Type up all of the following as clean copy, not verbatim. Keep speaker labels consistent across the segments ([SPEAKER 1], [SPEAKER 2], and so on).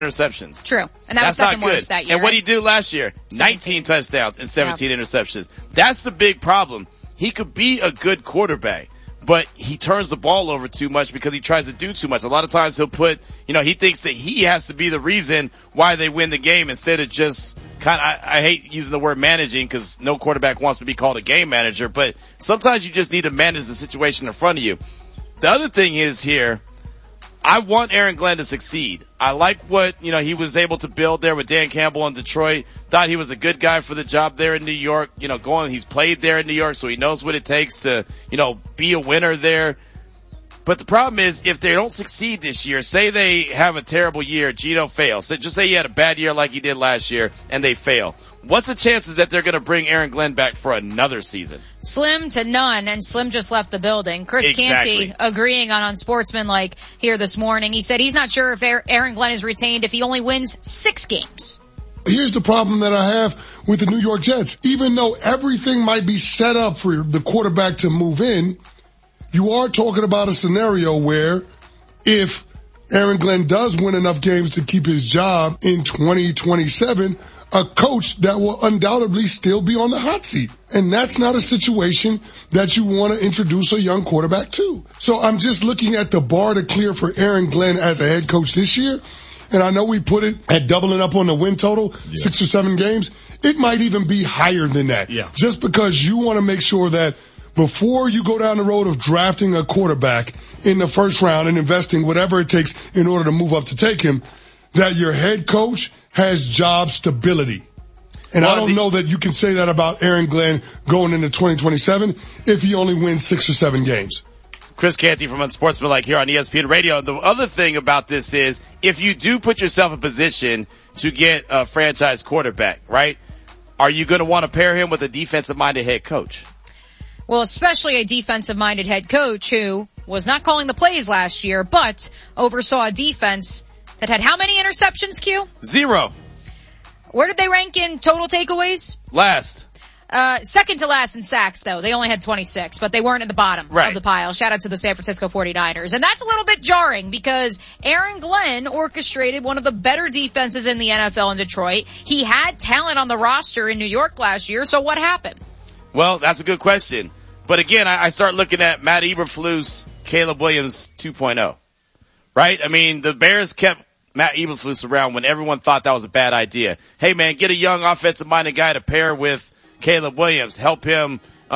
[SPEAKER 1] interceptions.
[SPEAKER 2] True. And that was second worst that year.
[SPEAKER 1] And what did he do last year? 19 touchdowns and 17 interceptions. That's the big problem. He could be a good quarterback, but he turns the ball over too much because he tries to do too much. A lot of times he'll he thinks that he has to be the reason why they win the game instead of just I hate using the word managing because no quarterback wants to be called a game manager, but sometimes you just need to manage the situation in front of you. The other thing is here, I want Aaron Glenn to succeed. I like what, he was able to build there with Dan Campbell in Detroit. Thought he was a good guy for the job there in New York. He's played there in New York, so he knows what it takes to, be a winner there. But the problem is, if they don't succeed this year, say they have a terrible year, Geno fails. Just say he had a bad year like he did last year, and they fail. What's the chances that they're going to bring Aaron Glenn back for another season?
[SPEAKER 2] Slim to none, and Slim just left the building. Chris Canty agreeing on Unsportsmanlike here this morning. He said he's not sure if Aaron Glenn is retained if he only wins 6 games.
[SPEAKER 3] Here's the problem that I have with the New York Jets. Even though everything might be set up for the quarterback to move in, you are talking about a scenario where if Aaron Glenn does win enough games to keep his job in 2027, a coach that will undoubtedly still be on the hot seat. And that's not a situation that you want to introduce a young quarterback to. So I'm just looking at the bar to clear for Aaron Glenn as a head coach this year. And I know we put it at doubling up on the win total, 6 or 7 games. It might even be higher than that. Yeah. Just because you want to make sure that before you go down the road of drafting a quarterback in the first round and investing whatever it takes in order to move up to take him, that your head coach has job stability. And I don't know that you can say that about Aaron Glenn going into 2027 if he only wins 6 or 7 games.
[SPEAKER 1] Chris Canty from Unsportsmanlike here on ESPN Radio. The other thing about this is if you do put yourself in position to get a franchise quarterback, right, are you going to want to pair him with a defensive-minded head coach?
[SPEAKER 2] Well, especially a defensive-minded head coach who was not calling the plays last year, but oversaw a defense that had how many interceptions, Q?
[SPEAKER 1] 0.
[SPEAKER 2] Where did they rank in total takeaways?
[SPEAKER 1] Last.
[SPEAKER 2] Second to last in sacks, though. They only had 26, but they weren't at the bottom of the pile. Shout out to the San Francisco 49ers. And that's a little bit jarring because Aaron Glenn orchestrated one of the better defenses in the NFL in Detroit. He had talent on the roster in New York last year, so what happened?
[SPEAKER 1] Well, that's a good question. But again, I start looking at Matt Eberflus, Caleb Williams 2.0. Right? I mean, the Bears kept Matt Eberflus around when everyone thought that was a bad idea. Hey man, get a young offensive-minded guy to pair with Caleb Williams. Help him,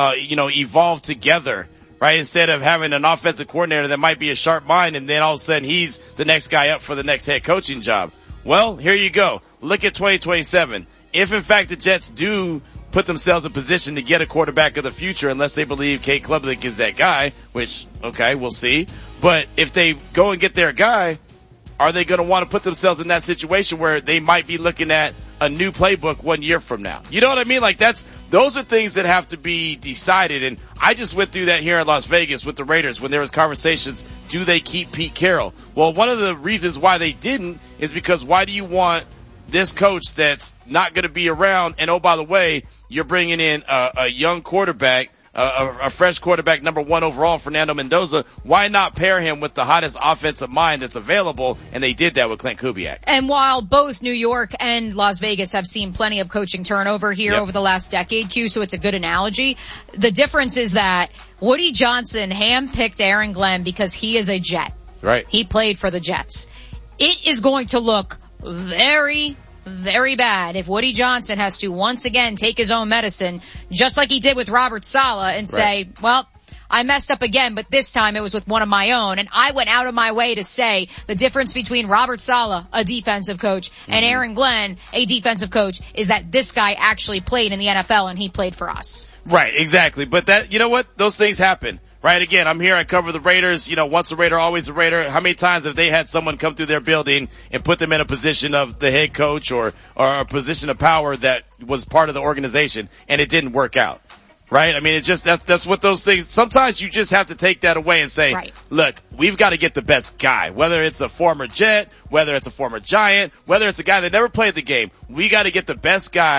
[SPEAKER 1] evolve together. Right? Instead of having an offensive coordinator that might be a sharp mind and then all of a sudden he's the next guy up for the next head coaching job. Well, here you go. Look at 2027. If in fact the Jets do put themselves in position to get a quarterback of the future unless they believe Kate Klubnik is that guy, which, okay, we'll see. But if they go and get their guy, are they going to want to put themselves in that situation where they might be looking at a new playbook 1 year from now? You know what I mean? Like those are things that have to be decided. And I just went through that here in Las Vegas with the Raiders when there was conversations, do they keep Pete Carroll? Well, one of the reasons why they didn't is because why do you want this coach that's not going to be around? And oh, by the way, you're bringing in a young quarterback, a fresh quarterback, number 1 overall, Fernando Mendoza. Why not pair him with the hottest offensive mind that's available? And they did that with Clint Kubiak.
[SPEAKER 2] And while both New York and Las Vegas have seen plenty of coaching turnover here over the last decade, Q, so it's a good analogy, the difference is that Woody Johnson handpicked Aaron Glenn because he is a Jet.
[SPEAKER 1] Right.
[SPEAKER 2] He played for the Jets. It is going to look very, very bad if Woody Johnson has to once again take his own medicine, just like he did with Robert Saleh, and say, well, I messed up again, but this time it was with one of my own. And I went out of my way to say the difference between Robert Saleh, a defensive coach, and Aaron Glenn, a defensive coach, is that this guy actually played in the NFL and he played for us.
[SPEAKER 1] Right, exactly. But that, you know what? Those things happen. Right, again, I'm here, I cover the Raiders, once a Raider, always a Raider. How many times have they had someone come through their building and put them in a position of the head coach or a position of power that was part of the organization and it didn't work out? Right? I mean, it's just, that's what those things, sometimes you just have to take that away and say, look, we've got to get the best guy, whether it's a former Jet, whether it's a former Giant, whether it's a guy that never played the game. We got to get the best guy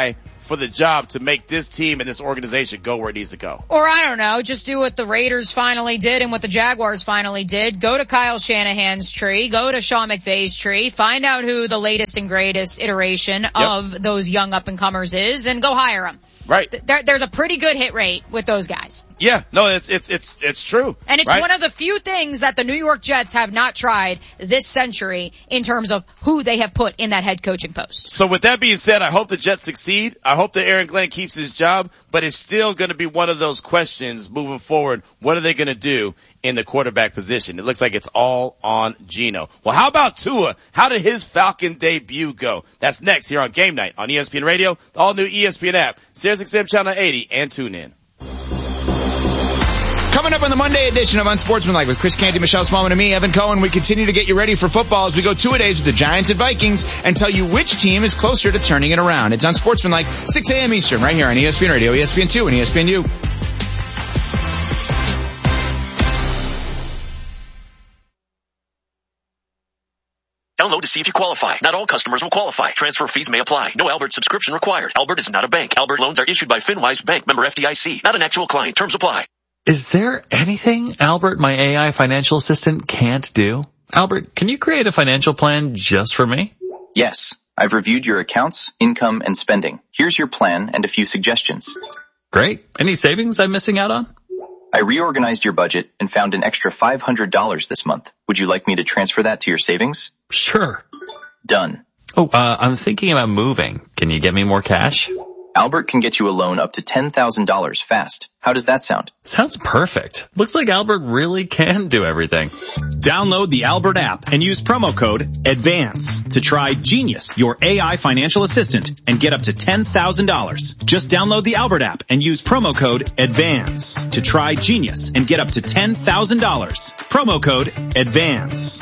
[SPEAKER 1] for the job to make this team and this organization go where it needs to go.
[SPEAKER 2] Or I don't know, just do what the Raiders finally did and what the Jaguars finally did. Go to Kyle Shanahan's tree, go to Sean McVay's tree, find out who the latest and greatest iteration of those young up-and-comers is, and go hire them.
[SPEAKER 1] Right.
[SPEAKER 2] There's a pretty good hit rate with those guys.
[SPEAKER 1] Yeah, no, it's true.
[SPEAKER 2] And it's
[SPEAKER 1] right?
[SPEAKER 2] one of the few things that the New York Jets have not tried this century in terms of who they have put in that head coaching post.
[SPEAKER 1] So with that being said, I hope the Jets succeed. I hope that Aaron Glenn keeps his job, but it's still going to be one of those questions moving forward. What are they going to do in the quarterback position? It looks like it's all on Geno. Well, how about Tua? How did his Falcon debut go? That's next here on Game Night on ESPN Radio, the all-new ESPN app, SiriusXM Channel 80, and tune in.
[SPEAKER 4] Coming up on the Monday edition of Unsportsmanlike with Chris Canty, Michelle Smallman, and me, Evan Cohen, we continue to get you ready for football as we go 2-a-days with the Giants and Vikings and tell you which team is closer to turning it around. It's Unsportsmanlike, 6 a.m. Eastern, right here on ESPN Radio, ESPN2, and ESPNU.
[SPEAKER 5] Download to see if you qualify. Not all customers will qualify. Transfer fees may apply. No Albert subscription required. Albert is not a bank. Albert loans are issued by FinWise Bank, member FDIC. Not an actual client. Terms apply.
[SPEAKER 6] Is there anything Albert, my AI financial assistant, can't do? Albert, can you create a financial plan just for me?
[SPEAKER 7] Yes. I've reviewed your accounts, income, and spending. Here's your plan and a few suggestions.
[SPEAKER 6] Great. Any savings I'm missing out on?
[SPEAKER 7] I reorganized your budget and found an extra $500 this month. Would you like me to transfer that to your savings?
[SPEAKER 6] Sure.
[SPEAKER 7] Done.
[SPEAKER 6] Oh, I'm thinking about moving. Can you get me more cash?
[SPEAKER 7] Albert can get you a loan up to $10,000 fast. How does that sound?
[SPEAKER 6] Sounds perfect. Looks like Albert really can do everything.
[SPEAKER 8] Download the Albert app and use promo code ADVANCE to try Genius, your AI financial assistant, and get up to $10,000. Just download the Albert app and use promo code ADVANCE to try Genius and get up to $10,000. Promo code ADVANCE.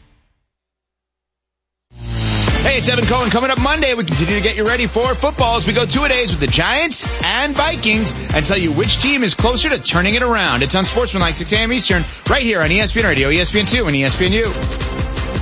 [SPEAKER 4] Hey, it's Evan Cohen. Coming up Monday, we continue to get you ready for football as we go 2-a-days with the Giants and Vikings and tell you which team is closer to turning it around. It's Unsportsmanlike, 6 a.m. Eastern, right here on ESPN Radio, ESPN2, and ESPNU.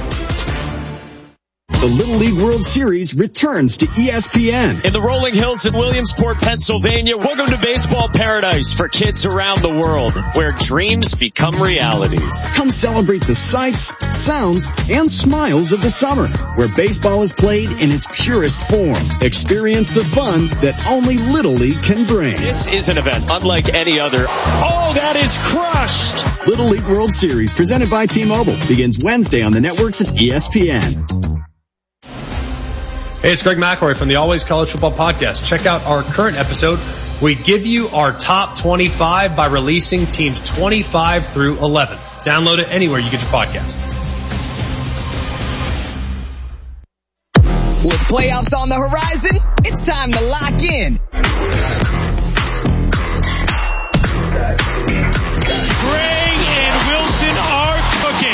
[SPEAKER 9] The Little League World Series returns to ESPN.
[SPEAKER 10] In the rolling hills in Williamsport, Pennsylvania, welcome to baseball paradise for kids around the world, where dreams become realities.
[SPEAKER 9] Come celebrate the sights, sounds, and smiles of the summer, where baseball is played in its purest form. Experience the fun that only Little League can bring.
[SPEAKER 10] This is an event unlike any other. Oh, that is crushed!
[SPEAKER 9] Little League World Series, presented by T-Mobile, begins Wednesday on the networks of ESPN.
[SPEAKER 11] Hey, it's Greg McElroy from the Always College Football Podcast. Check out our current episode. We give you our top 25 by releasing teams 25 through 11. Download it anywhere you get your podcast.
[SPEAKER 12] With playoffs on the horizon, it's time to lock in